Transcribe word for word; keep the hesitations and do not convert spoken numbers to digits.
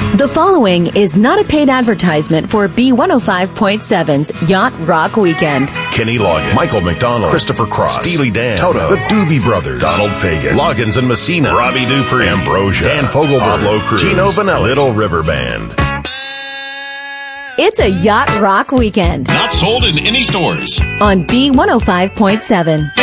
The following is not a paid advertisement for B one oh five point seven's Yacht Rock Weekend. Kenny Loggins, Michael McDonald, Christopher Cross, Steely Dan, Toto, the Doobie Brothers, Donald Fagen, Loggins and Messina, Robbie Dupree, Ambrosia, Dan Fogelberg, Pablo Cruz, Gino Vanelli, Little River Band. It's a Yacht Rock Weekend Not sold in any stores. on B one oh five point seven.